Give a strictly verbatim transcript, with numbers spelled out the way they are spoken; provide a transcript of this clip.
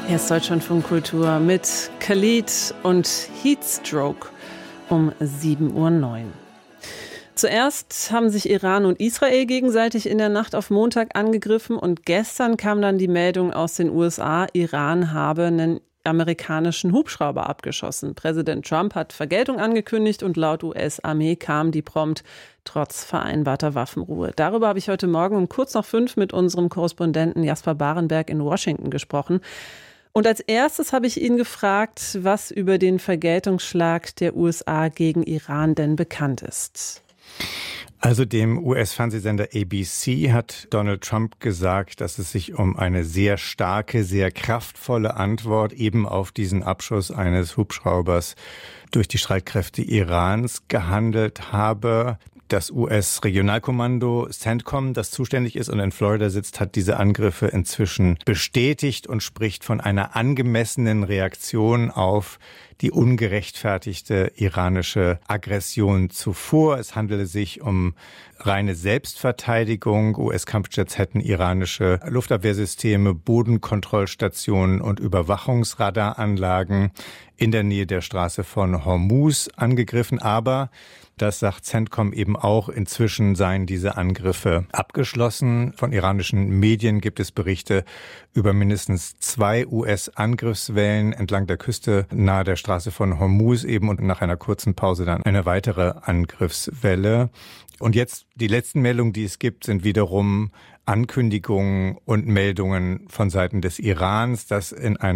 Hier ist Deutschlandfunk Kultur mit Khalid und Heatstroke um sieben Uhr neun. Zuerst haben sich Iran und Israel gegenseitig in der Nacht auf Montag angegriffen und gestern kam dann die Meldung aus den U S A, Iran habe einen amerikanischen Hubschrauber abgeschossen. Präsident Trump hat Vergeltung angekündigt und laut U S-Armee kam die prompt trotz vereinbarter Waffenruhe. Darüber habe ich heute Morgen um kurz nach fünf mit unserem Korrespondenten Jasper Barenberg in Washington gesprochen. Und als erstes habe ich ihn gefragt, was über den Vergeltungsschlag der U S A gegen Iran denn bekannt ist. Also dem U S-Fernsehsender A B C hat Donald Trump gesagt, dass es sich um eine sehr starke, sehr kraftvolle Antwort eben auf diesen Abschuss eines Hubschraubers durch die Streitkräfte Irans gehandelt habe. Das U S-Regionalkommando CENTCOM, das zuständig ist und in Florida sitzt, hat diese Angriffe inzwischen bestätigt und spricht von einer angemessenen Reaktion auf die ungerechtfertigte iranische Aggression zuvor. Es handele sich um reine Selbstverteidigung. U S-Kampfjets hätten iranische Luftabwehrsysteme, Bodenkontrollstationen und Überwachungsradaranlagen in der Nähe der Straße von Hormuz angegriffen. Aber das sagt CENTCOM eben auch, inzwischen seien diese Angriffe abgeschlossen. Von iranischen Medien gibt es Berichte über mindestens zwei U S-Angriffswellen entlang der Küste nahe der Straße von Hormuz eben und nach einer kurzen Pause dann eine weitere Angriffswelle. Und jetzt die letzten Meldungen, die es gibt, sind wiederum Ankündigungen und Meldungen von Seiten des Irans, dass in einer